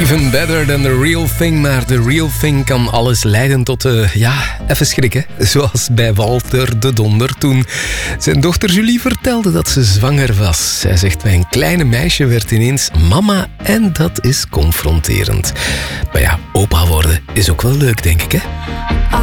Even better than the real thing. Maar de real thing kan alles leiden tot, even schrikken. Zoals bij Walter de Donder toen zijn dochter Julie vertelde dat ze zwanger was. Zij zegt, mijn kleine meisje werd ineens mama en dat is confronterend. Maar ja, opa worden is ook wel leuk, denk ik, hè?